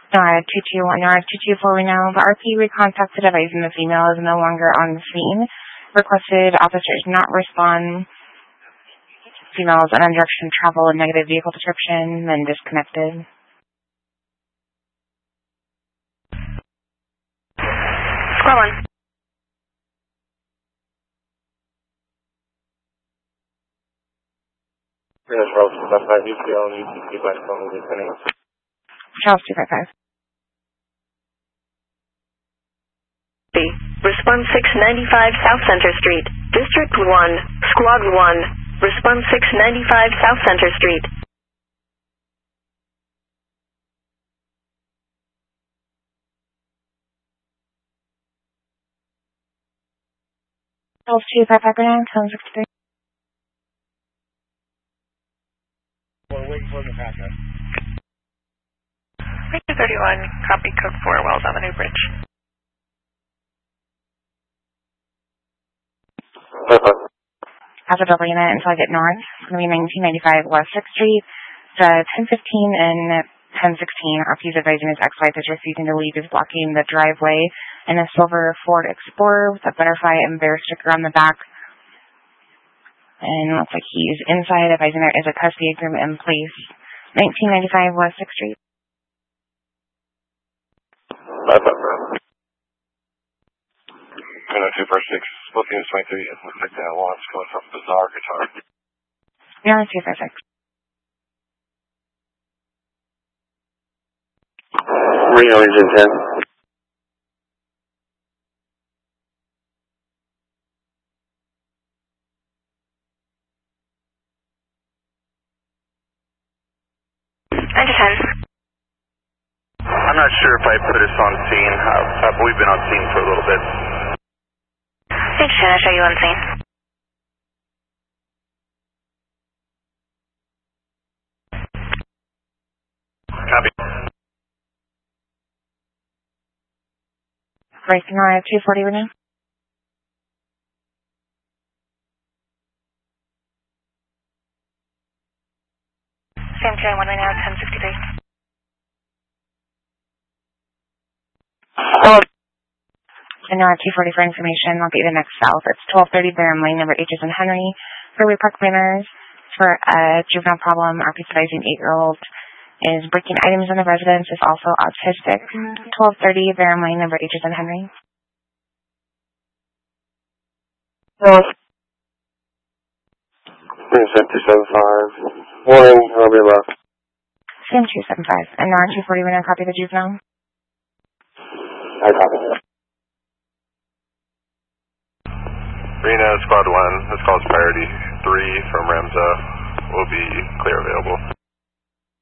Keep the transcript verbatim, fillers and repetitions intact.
NORAD two two one, NORAD two two four Reno. The R P recontacted advising the female is no longer on the scene. Requested officers not respond. Females on direction travel and negative vehicle description, then disconnected. Squad one. Yes, Charles two five five, U P L and U T C by phone listening. Charles two five five. Response six ninety-five South Center Street. District one, Squad one. Response six ninety-five South Center Street. Charles two five five Reno, ten sixty-three. We're waiting for the backup. Victor thirty-one, copy code four, Wells Avenue Bridge. After double unit until I get north. It's going to be nineteen ninety-five West sixth Street. It's uh, ten fifteen and ten sixteen. R P's advising his ex-wife is refusing to leave, is blocking the driveway in a silver Ford Explorer with a butterfly and bear sticker on the back. And looks like he's inside, advising there is a custody agreement in place. nineteen ninety-five West sixth Street. two four six, looking at twenty-three, it looks like that launch going from Bizarre Guitar. Yeah, two four six. Reno Engine ten. Engine ten. I'm not sure if I put us on scene. Uh, we've been on scene for a little bit. Engine ten, I'll show you on scene. Copy. Racing on two forty Reno. Same train, one way now, ten sixty-three. Oh. And now two forty for information. I'll get you the next south. It's twelve thirty Barham Lane, number H is in Henry. Freeway park planners for a juvenile problem. R P advising eight-year-old is breaking items in the residence, is also autistic. twelve thirty Barham Lane, number H is in Henry. North. two seven five. Warning, I'll be left. Same two seven five. And now two forty Reno, copy the juvenile. I copy. Reno, Squad one, this call's priority three from Ramza, will be clear available.